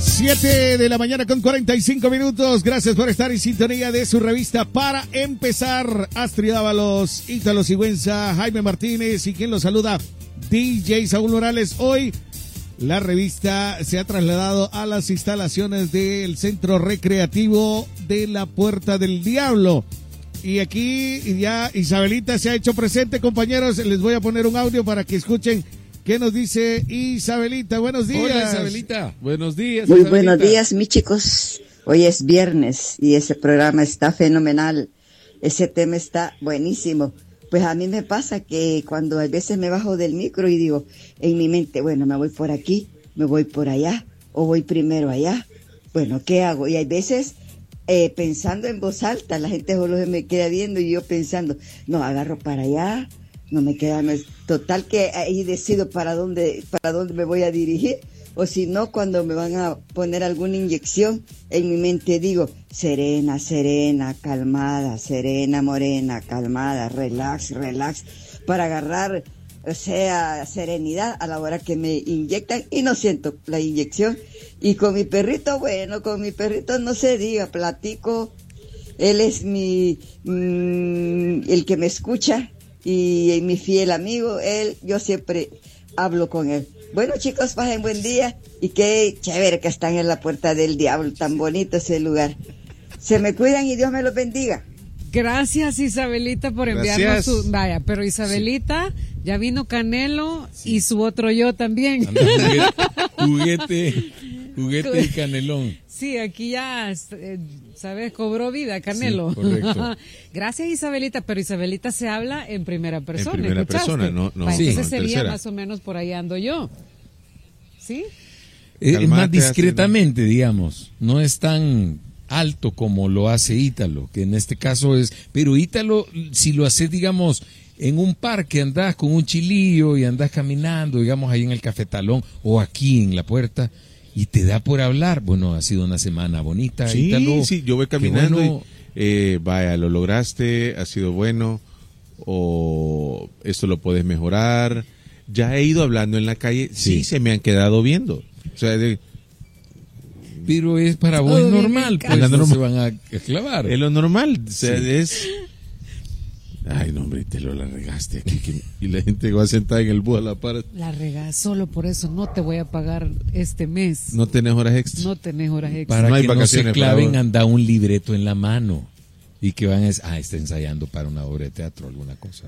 7 de la mañana con 45 minutos. Gracias por estar en sintonía de su revista Para Empezar. Astrid Ábalos, Ítalo Sigüenza, Jaime Martínez y quien los saluda, DJ Saúl Morales. Hoy la revista se ha trasladado a las instalaciones del Centro Recreativo de la Puerta del Diablo. Y aquí ya Isabelita se ha hecho presente, compañeros. Les voy a poner un audio para que escuchen qué nos dice Isabelita. Buenos días. Hola, Isabelita. Buenos días. Muy Isabelita. buenos días, mis chicos. Hoy es viernes y ese programa está fenomenal. Ese tema está buenísimo. Pues a mí me pasa que cuando a veces me bajo del micro y digo en mi mente, bueno, me voy por aquí, me voy por allá, o voy primero allá. Bueno, ¿qué hago? Y hay veces pensando en voz alta, la gente solo se me queda viendo y yo pensando, no, agarro para allá, no me queda, no es, total que ahí decido para dónde me voy a dirigir. O si no, cuando me van a poner alguna inyección, en mi mente digo, serena, serena, calmada, serena, morena, calmada, relax, relax, para agarrar, o sea, serenidad a la hora que me inyectan y no siento la inyección. Y con mi perrito, bueno, con mi perrito no se diga, platico, él es el que me escucha y mi fiel amigo, yo siempre hablo con él. Bueno, chicos, pasen buen día y qué chévere que están en la Puerta del Diablo, tan bonito ese lugar. Se me cuidan y Dios me los bendiga. Gracias, Isabelita, por enviarnos su... Vaya, pero Isabelita, ya vino Canelo y su otro yo también. Juguete y Canelón. Sí, aquí ya, ¿sabes? Cobró vida Canelo. Sí, correcto. Gracias, Isabelita, pero Isabelita se habla en primera persona. En primera ¿escuchaste? persona, no. Sí, entonces no, sería tercera. más o menos por ahí ando yo. ¿Sí? Es más discretamente, digamos. No es tan alto como lo hace Ítalo, que en este caso es... Pero Ítalo, si lo haces, digamos, en un parque, andás con un chilillo y andás caminando, digamos, ahí en el Cafetalón o aquí en la Puerta... Y te da por hablar. Bueno, ha sido una semana bonita. Sí, Ítalo. sí, yo voy caminando bueno. y vaya, lo lograste, ha sido bueno, o esto lo puedes mejorar. Ya he ido hablando en la calle, sí se me han quedado viendo. O sea, pero es para vos normal, pues no se van a clavar. Es lo normal, o sea, es... Ay, no, hombre, te lo la regaste aquí. Y la gente va sentada en el bus a la par. La regas, solo por eso no te voy a pagar este mes. ¿No tenés horas extras? No tenés horas extras. Para no hay que no se vacaciones claven, anda un libreto en la mano. Y que van a decir, está ensayando para una obra de teatro, alguna cosa.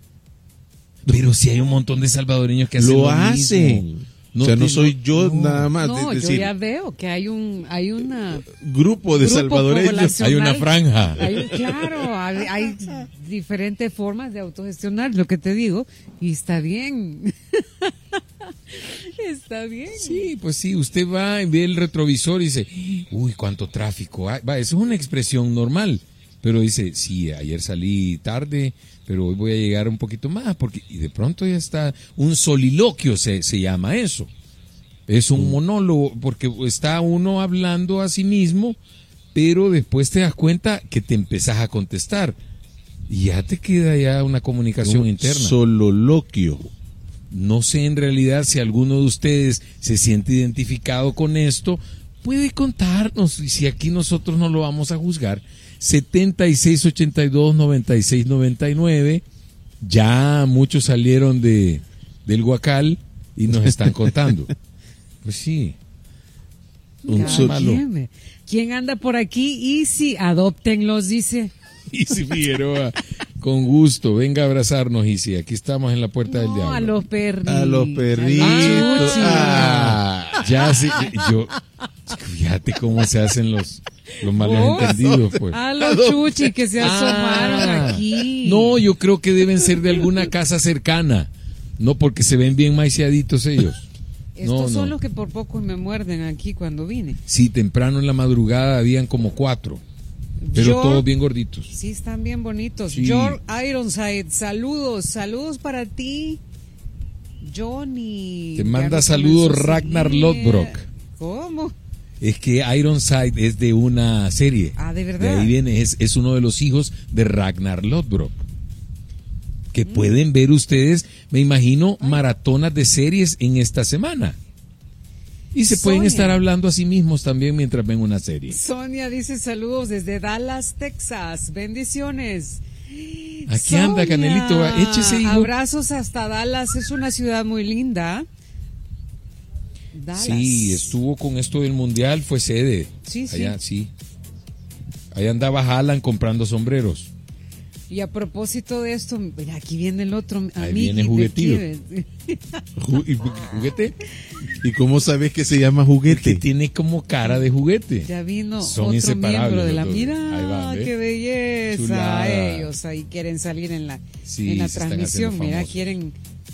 Pero si hay un montón de salvadoreños que hacen lo hacen. mismo. No, o sea, no soy yo nada más. No, decir, yo ya veo que hay una grupo de salvadoreños. Hay una franja. Claro, hay diferentes formas de autogestionar, lo que te digo, y está bien. Está bien. Sí, pues sí, usted va y ve el retrovisor y dice, uy, cuánto tráfico hay. Va, eso es una expresión normal. Pero dice, sí, ayer salí tarde, pero hoy voy a llegar un poquito más, porque y de pronto ya está, un soliloquio se llama eso. Es un monólogo, porque está uno hablando a sí mismo, pero después te das cuenta que te empezás a contestar. Y ya te queda ya una comunicación interna. Sololoquio. No sé en realidad si alguno de ustedes se siente identificado con esto, puede contarnos, y si aquí nosotros no lo vamos a juzgar. 7682-9699. Ya muchos salieron del Huacal y nos están contando. Pues sí. ¿Quién anda por aquí? Easy, adóptenlos, dice. Easy Figueroa, con gusto, venga a abrazarnos, Easy. Aquí estamos en la Puerta del Diablo. A los perritos. A los perritos. Ya sí, fíjate cómo se hacen los malos entendidos, pues. A los chuchis que se asomaron aquí. No, yo creo que deben ser de alguna casa cercana. No, porque se ven bien maiciaditos ellos. Estos son los que por poco me muerden aquí cuando vine. Sí, temprano en la madrugada habían como 4. Pero todos bien gorditos. Sí, están bien bonitos. Sí. George Ironside, saludos para ti. Johnny. Te manda saludos Ragnar Lodbrok. ¿Cómo? Es que Ironside es de una serie. Ah, ¿de verdad? De ahí viene, es uno de los hijos de Ragnar Lodbrok. Que pueden ver ustedes, me imagino, maratonas de series en esta semana. Y se pueden estar hablando a sí mismos también mientras ven una serie. Sonia dice saludos desde Dallas, Texas. Bendiciones. Aquí anda, Canelito, échese, hijo. Abrazos hasta Dallas, es una ciudad muy linda. Dallas. Sí, estuvo con esto del mundial, fue sede. Sí, allá, sí. Ahí andaba Haaland comprando sombreros. Y a propósito de esto, mira, aquí viene el otro amigo. Ahí viene Juguetillo. ¿Juguete? ¿Y cómo sabes que se llama Juguete? Porque tiene como cara de juguete. Ya vino Son otro miembro de la... Mira, qué belleza. Chulada. Ellos ahí quieren salir en la transmisión. Mira, quieren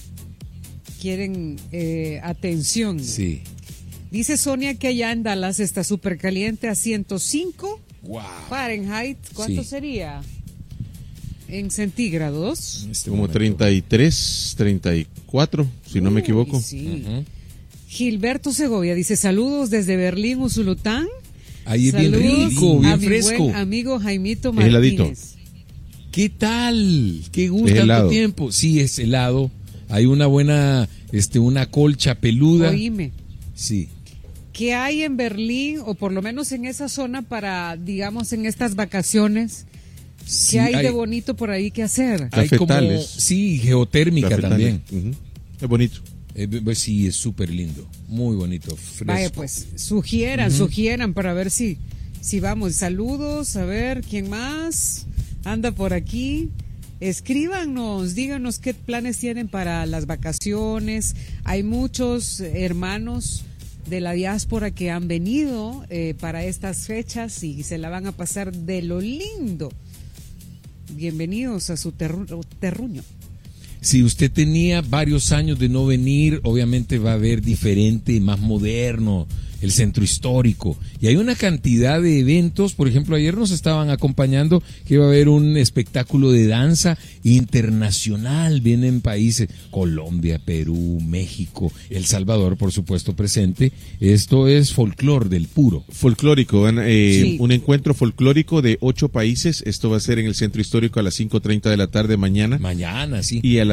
atención. Sí. Dice Sonia que allá en Dallas está súper caliente a 105 Fahrenheit. ¿Cuánto sería? En centígrados. Como 33, 34, si no me equivoco. Sí. Gilberto Segovia dice saludos desde Berlín, Usulután. Ahí es bien rico, bien fresco. Mi buen amigo Jaimito Martínez. Heladito. ¿Qué tal? ¿Qué gusto tanto tiempo? Sí, es helado. Hay una buena, una colcha peluda. Oíme. Sí. ¿Qué hay en Berlín, o por lo menos en esa zona para, digamos, en estas vacaciones? Sí, ¿Qué hay de bonito por ahí que hacer? Hay como, sí, geotérmica también. Es bonito. Pues sí, es súper lindo, muy bonito, fresco. Vaya, pues, sugieran para ver si vamos. Saludos, a ver, ¿quién más anda por aquí? Escríbanos, díganos qué planes tienen para las vacaciones. Hay muchos hermanos de la diáspora que han venido para estas fechas y se la van a pasar de lo lindo. Bienvenidos a su terruño. Si usted tenía varios años de no venir, obviamente va a ver diferente, más moderno, el centro histórico. Y hay una cantidad de eventos, por ejemplo, ayer nos estaban acompañando que iba a haber un espectáculo de danza internacional. Vienen países, Colombia, Perú, México, El Salvador, por supuesto, presente. Esto es folclor del puro. Folclórico, un encuentro folclórico de 8 países. Esto va a ser en el centro histórico a las 5:30 de la tarde mañana. Mañana, sí. Y a